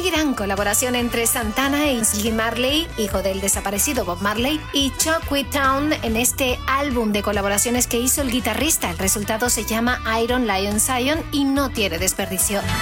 gran colaboración entre Santana y Ziggy Marley, hijo del desaparecido Bob Marley, y Chuck Whittown en este álbum de colaboraciones que hizo el guitarrista. El resultado se llama Iron Lion Zion y no tiene desperdicio.